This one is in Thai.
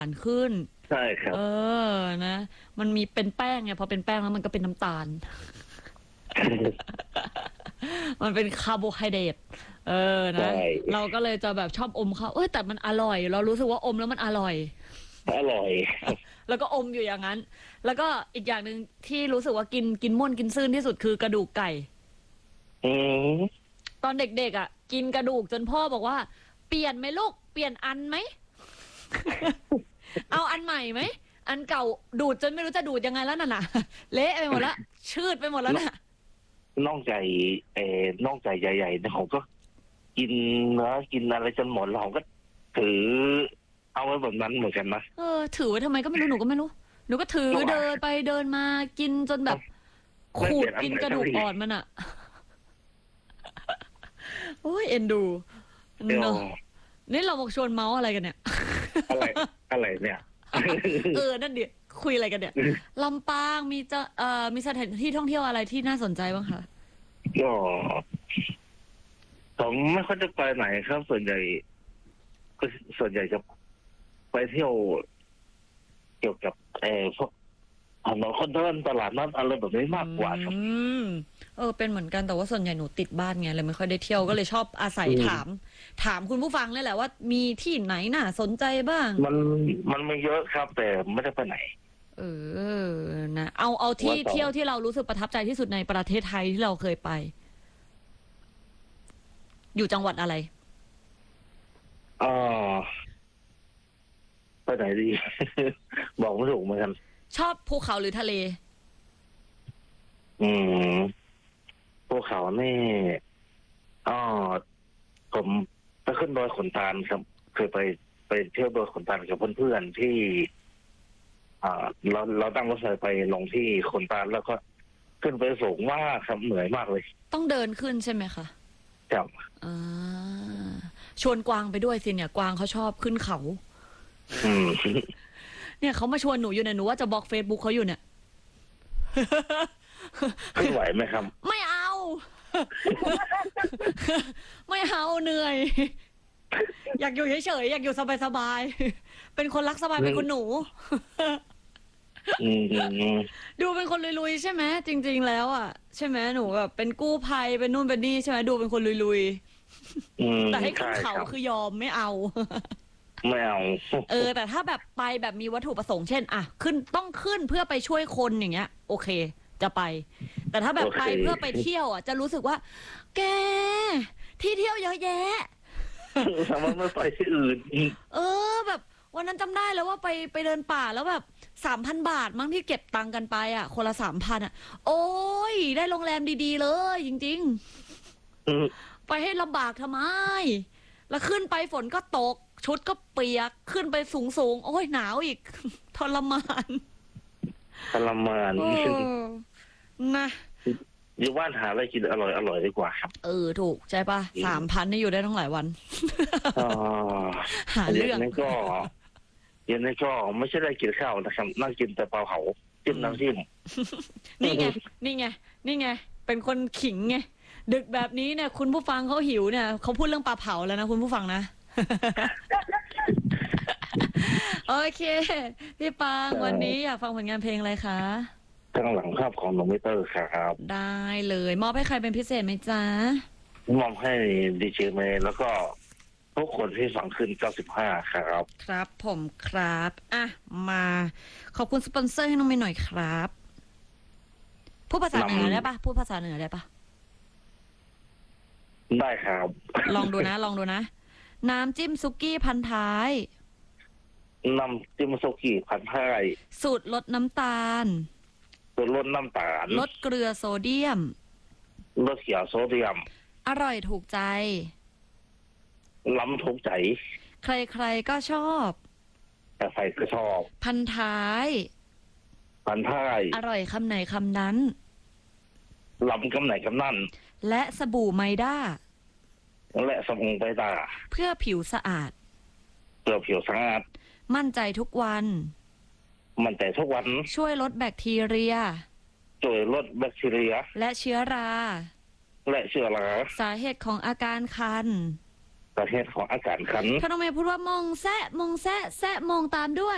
านขึ้นใช่ครับนะมันมีเป็นแป้งไงพอเป็นแป้งแล้วมันก็เป็นน้ำตาล มันเป็นคาร์โบไฮเดรตนะใช่เราก็เลยจะแบบชอบอมเขาแต่มันอร่อยเรารู้สึกว่าอมแล้วมันอร่อยอร่อยแล้วก็อมอยู่อย่างนั้นแล้วก็อีกอย่างหนึ่งที่รู้สึกว่ากินม่วนกินซื่นที่สุดคือกระดูกไก่อืมตอนเด็กๆอ่ะกินกระดูกจนพ่อบอกว่าเปลี่ยนไหมลูกเปลี่ยนอันไหม เอาอันใหม่ไหมอันเก่าดูดจนไม่รู้จะดูดยังไงแล้วน่ะนะเละไปหมดแล้วชืดไปหมดแล้วน่ะน่องใจน่องใจใหญ่ๆนะผมก็กินเนื้อกินอะไรจนหมดแล้วผมก็ถือเอาไว้แบบนั้นเหมือนกันนะถือไว้ทำไมก็ไม่รู้หนูก็ไม่รู้หนูก็ถือเดินไปเดินมากินจนแบบขูดกินกระดูกอ่อนมันอ่ะโอ้ยเอ็นดูเนาะนี่เราบอกชวนเมาส์อะไรกันเนี่ยอะไรเนี่ยนั่นดิคุยอะไรกันเนี่ยลำปางมีสถานที่ท่องเที่ยวอะไรที่น่าสนใจบ้างคะก็ผมไม่ค่อยจะไปไหนครับส่วนใหญ่จะไปเที่ยวเกี่ยวกับพวกถนนคนเดินตลาดนัดอะไรแบบนี้มากกว่าครับเป็นเหมือนกันแต่ว่าส่วนใหญ่หนูติดบ้านไงเลยไม่ค่อยได้เที่ยวก็เลยชอบอาศัยถามคุณผู้ฟังเลยแหละว่ามีที่ไหนน่าสนใจบ้างมันไม่เยอะครับแต่ไม่ได้ไปไหนนะเอาที่เที่ยวที่เรารู้สึกประทับใจที่สุดในประเทศไทยที่เราเคยไปอยู่จังหวัดอะไรไปไหนดี บอกไม่ถูกเหมือนกันชอบภูเขาหรือทะเลภูเขานี่ผมไปขึ้นดอยขุนตาลครับเคยไปเที่ยวดอยขุนตาลกับเพื่อนๆที่เราตั้งรถไฟไปลงที่ขุนตาลแล้วก็ขึ้นไปสูงมากครับเหนื่อยมากเลยต้องเดินขึ้นใช่ไหมคะครับชวนกวางไปด้วยสิเนี่ยกวางเขาชอบขึ้นเขาเนี่ยเขามาชวนหนูอยู่เนี่ยหนูว่าจะบล็อกเฟซบุ๊กเขาอยู่เนี่ยไม่ไหวไหมครับไม่เอา ไม่เอาเหนื่อยอยากอยู่เฉยๆอยากอยู่สบายๆเป็นคนรักสบายเป็นคนหนูดูเป็นคนลุยๆใช่ไหมจริงๆแล้วอ่ะใช่ไหมหนูแบบเป็นกู้ภัยเป็นนู่นเป็นนี่ใช่ไหมดูเป็นคนลุยๆแต่ให้ขึ้นเขาคือยอมไม่เอาไม่เอาแต่ถ้าแบบไปแบบมีวัตถุประสงค์เช่นต้องขึ้นเพื่อไปช่วยคนอย่างเงี้ยโอเคจะไปแต่ถ้าแบบไปเพื่อไปเที่ยวจะรู้สึกว่าแกที่เที่ยวเยอะแยะทำไมไม่ไปที่อื่นแบบวันนั้นจำได้แล้วว่าไปเดินป่าแล้วแบบ3,000 บาทมั้งที่เก็บตังค์กันไปคนละ3,000โอ้ยได้โรงแรมดีๆเลยจริงๆไปให้ลำบากทำไมแล้วขึ้นไปฝนก็ตกชุดก็เปียกขึ้นไปสูงโอ้ยหนาวอีกทรมานนะอยู่บ้านหาอะไรกินอร่อยดีกว่าครับถูกใช่ปะ3,000นี่อยู่ได้ทั้งหลายวันหาเรื่องเย็นนี่ก็ไม่ใช่ได้กินข้าวนะครับนั่งกินแต่ปลาเผาจิ้มน้ำจิ้มนี่ไงเป็นคนขิงไงดึกแบบนี้เนี่ยคุณผู้ฟังเขาหิวเนี่ยเขาพูดเรื่องปลาเผาแล้วนะคุณผู้ฟังนะโอเคพี่ปางวันนี้อยากฟังผลงานเพลงอะไรคะข้างหลังภาพของโนมิเตอร์ครับได้เลยมอบให้ใครเป็นพิเศษไหมจ๊ะมอบให้ดีเจเมย์แล้วก็ทุกคนที่ฟังขึ้น95ครับครับผมครับมาขอบคุณสปอนเซอร์ให้น้องเมย์หน่อยครับพูดภาษาเหนือได้ปะพูดภาษาเหนือได้ปะได้ครับลองดูนะน้ำจิ้มซุกี้พันท้ายน้ำจิ้มซุกี้พันท้ายสูตรลดน้ำตาลสูตรลดน้ำตาลลดเกลือโซเดียมลดเขียวโซเดียมอร่อยถูกใจล้ำถูกใจใครๆก็ชอบแต่ใครก็ชอบพันท้ายอร่อยคำไหนคำนั้นล้ำคำไหนคำนั้นและสบู่ไมด้าและสบู่ไมด้าเพื่อผิวสะอาดมั่นใจทุกวันช่วยลดแบคทีเรียและเชื้อราสาเหตุของอาการคันถ้าน้องเมย์พูดว่ามองแซะมองตามด้วย